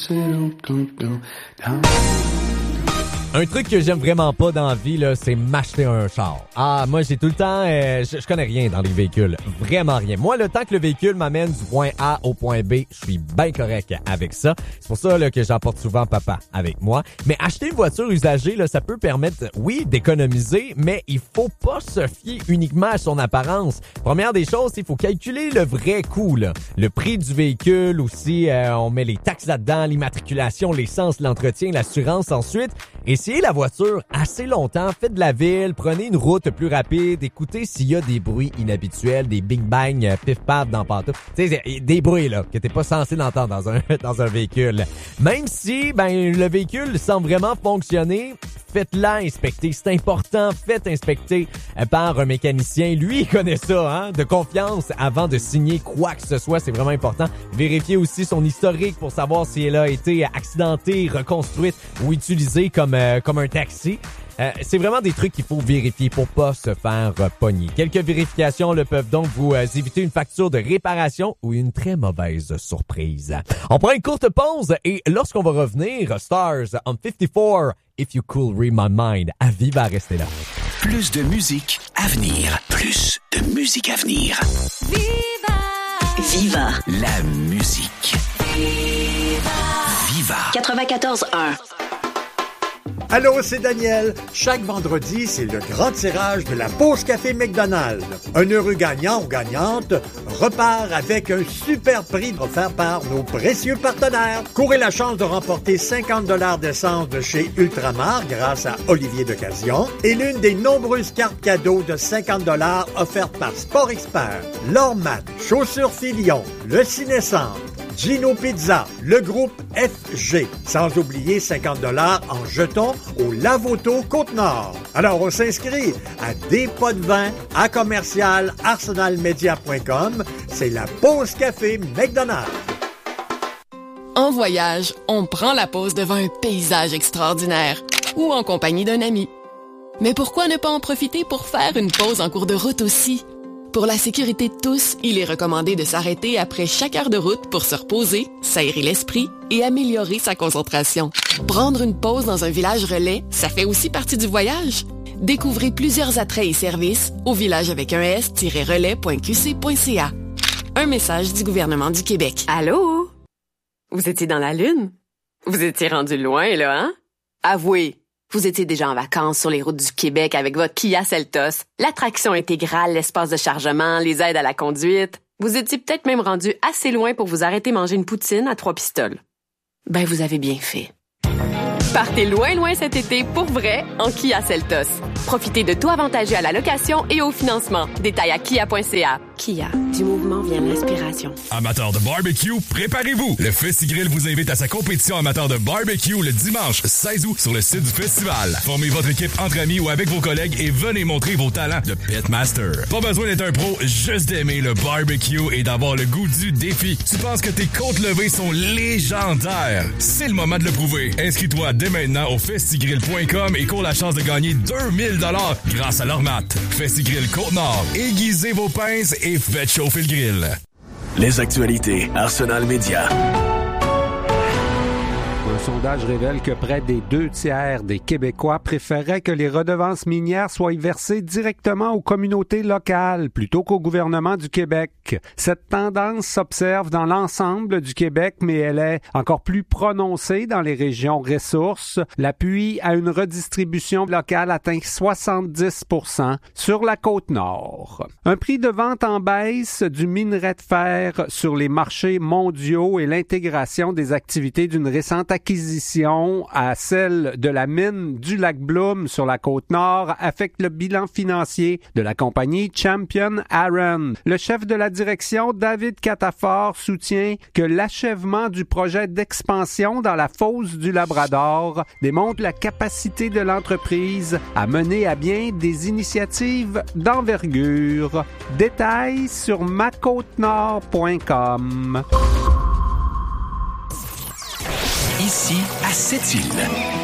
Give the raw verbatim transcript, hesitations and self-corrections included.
Un truc que j'aime vraiment pas dans la vie, là, c'est m'acheter un char. Ah, moi, j'ai tout le temps... Euh, je, je connais rien dans les véhicules. Vraiment rien. Moi, le temps que le véhicule m'amène du point A au point B, je suis bien correct avec ça. C'est pour ça là, que j'emporte souvent papa avec moi. Mais acheter une voiture usagée, là, ça peut permettre, oui, d'économiser, mais il faut pas se fier uniquement à son apparence. Première des choses, il faut calculer le vrai coût, là. Le prix du véhicule aussi, euh, on met les taxes là-dedans, l'immatriculation, l'essence, l'entretien, l'assurance ensuite. Essayez la voiture assez longtemps, faites de la ville, prenez une route plus rapide, écoutez s'il y a des bruits inhabituels, des bing bang, euh, pif paf dans pantouf. Tu sais, des bruits là que t'es pas censé d'entendre dans un dans un véhicule. Même si ben le véhicule semble vraiment fonctionner, faites-la inspecter, c'est important, faites inspecter par un mécanicien. Lui, il connaît ça, hein, de confiance avant de signer quoi que ce soit, c'est vraiment important. Vérifiez aussi son historique pour savoir si elle a été accidentée, reconstruite ou utilisée comme euh, comme un taxi. Euh, c'est vraiment des trucs qu'il faut vérifier pour pas se faire euh, pogner. Quelques vérifications le peuvent donc vous euh, éviter une facture de réparation ou une très mauvaise surprise. On prend une courte pause et lorsqu'on va revenir, Stars on cinquante-quatre, If You Could Read My Mind, à Viva, restez là. Plus de musique à venir. Plus de musique à venir. Viva! Viva la musique. Viva! Viva quatre-vingt-quatorze un. Allô, c'est Daniel. Chaque vendredi, c'est le grand tirage de la pause café McDonald's. Un heureux gagnant ou gagnante repart avec un super prix offert par nos précieux partenaires. Courez la chance de remporter cinquante dollars d'essence de chez Ultramar grâce à Olivier Decazzion et l'une des nombreuses cartes cadeaux de cinquante dollars offertes par Sport Expert, Lormat, Chaussures Filion, Le Ciné-Centre, Gino Pizza, le groupe F G, sans oublier cinquante dollars en jetons au Lavoto Côte-Nord. Alors, on s'inscrit à des pots de vin à commercial arsenal media point com. C'est la pause café McDonald's. En voyage, on prend la pause devant un paysage extraordinaire ou en compagnie d'un ami. Mais pourquoi ne pas en profiter pour faire une pause en cours de route aussi? Pour la sécurité de tous, il est recommandé de s'arrêter après chaque heure de route pour se reposer, s'aérer l'esprit et améliorer sa concentration. Prendre une pause dans un village relais, ça fait aussi partie du voyage. Découvrez plusieurs attraits et services au village avec un s-relais point q c point c a. Un message du gouvernement du Québec. Allô? Vous étiez dans la Lune? Vous étiez rendu loin, là, hein? Avouez! Vous étiez déjà en vacances sur les routes du Québec avec votre Kia Seltos, l'attraction intégrale, l'espace de chargement, les aides à la conduite. Vous étiez peut-être même rendu assez loin pour vous arrêter manger une poutine à trois pistoles. Ben, vous avez bien fait. Partez loin, loin cet été pour vrai en Kia Seltos. Profitez de tout avantageux à la location et au financement. Détails à kia point c a. Kia, du mouvement vient l'inspiration. Amateurs de barbecue, préparez-vous! Le FestiGrill vous invite à sa compétition amateur de barbecue le dimanche seize août sur le site du festival. Formez votre équipe entre amis ou avec vos collègues et venez montrer vos talents de pitmaster. Pas besoin d'être un pro, juste d'aimer le barbecue et d'avoir le goût du défi. Tu penses que tes côtes levées sont légendaires? C'est le moment de le prouver. Inscris-toi dès maintenant au festigrill point com et cours la chance de gagner deux mille dollars grâce à l'Ormat. FestiGrill Côte-Nord. Aiguisez vos pinces et faites chauffer le grill. Les actualités Arsenal Média. Un sondage révèle que près des deux tiers des Québécois préféraient que les redevances minières soient versées directement aux communautés locales plutôt qu'au gouvernement du Québec. Cette tendance s'observe dans l'ensemble du Québec, mais elle est encore plus prononcée dans les régions ressources. L'appui à une redistribution locale atteint soixante-dix pour cent sur la Côte-Nord. Un prix de vente en baisse du minerai de fer sur les marchés mondiaux et l'intégration des activités d'une récente acquisition à celle de la mine du lac Bloom sur la Côte-Nord affecte le bilan financier de la compagnie Champion Iron. Le chef de la direction, David Catafort, soutient que l'achèvement du projet d'expansion dans la fosse du Labrador démontre la capacité de l'entreprise à mener à bien des initiatives d'envergure. Détails sur ma côte nord point com. Ici, à Sept-Îles,